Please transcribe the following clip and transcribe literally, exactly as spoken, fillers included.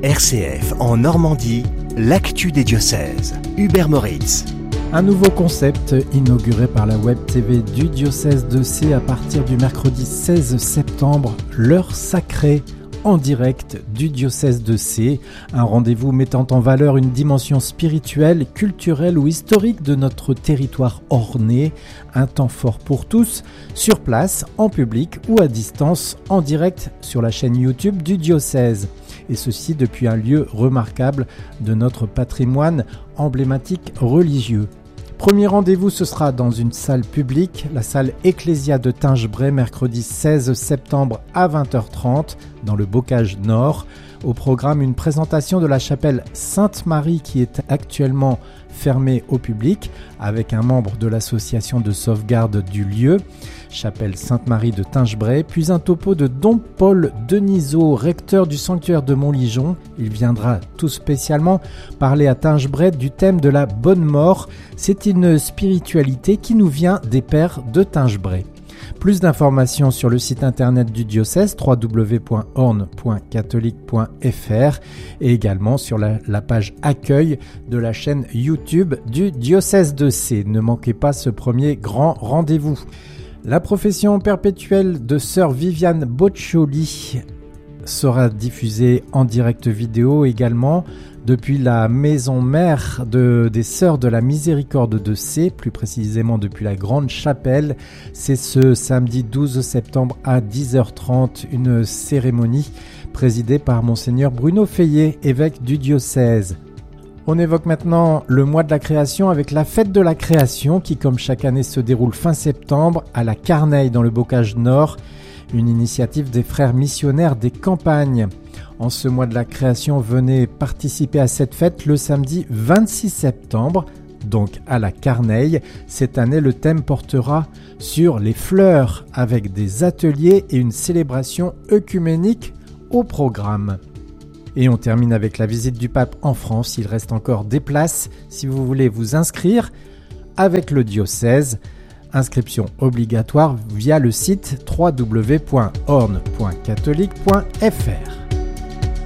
R C F en Normandie, l'actu des diocèses. Hubert Moritz. Un nouveau concept inauguré par la web T V du diocèse de Sées à partir du mercredi seize septembre, l'heure sacrée en direct du diocèse de Sées. Un rendez-vous mettant en valeur une dimension spirituelle, culturelle ou historique de notre territoire orné. Un temps fort pour tous, sur place, en public ou à distance, en direct sur la chaîne YouTube du diocèse. Et ceci depuis un lieu remarquable de notre patrimoine emblématique religieux. Premier rendez-vous, ce sera dans une salle publique, la salle Ecclésia de Tingebray, mercredi seize septembre à vingt heures trente, dans le Bocage Nord. Au programme, une présentation de la chapelle Sainte-Marie qui est actuellement fermée au public, avec un membre de l'association de sauvegarde du lieu, chapelle Sainte-Marie de Tingebray, puis un topo de Don Paul Denisot, recteur du sanctuaire de Montligeon. Il viendra tout spécialement parler à Tingebray du thème de la bonne mort. C'est une spiritualité qui nous vient des pères de Tingebray. Plus d'informations sur le site internet du diocèse w w w point orne point catholique point f r et également sur la, la page accueil de la chaîne YouTube du diocèse de Sées. Ne manquez pas ce premier grand rendez-vous. La profession perpétuelle de sœur Viviane Boccioli sera diffusée en direct vidéo également depuis la maison mère de, des Sœurs de la Miséricorde de Sées, plus précisément depuis la Grande Chapelle. C'est ce samedi douze septembre à dix heures trente, une cérémonie présidée par Monseigneur Bruno Feillet, évêque du diocèse. On évoque maintenant le mois de la création avec la fête de la création qui, comme chaque année, se déroule fin septembre à la Carneille dans le Bocage Nord, une initiative des frères missionnaires des campagnes. En ce mois de la création, venez participer à cette fête le samedi vingt-six septembre, donc à la Carneille. Cette année, le thème portera sur les fleurs avec des ateliers et une célébration œcuménique au programme. Et on termine avec la visite du pape en France. Il reste encore des places si vous voulez vous inscrire avec le diocèse. Inscription obligatoire via le site w w w point orne point catholique point f r.